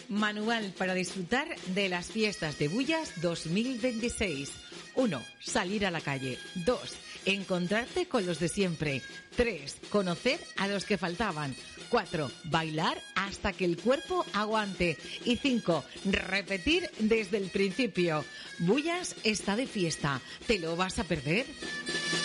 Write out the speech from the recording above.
Manual para disfrutar de las fiestas de Bullas 2026. 1. Salir a la calle. 2. Encontrarte con los de siempre. 3. Conocer a los que faltaban. 4. Bailar hasta que el cuerpo aguante. Y 5. Repetir desde el principio. Bullas está de fiesta. ¿Te lo vas a perder?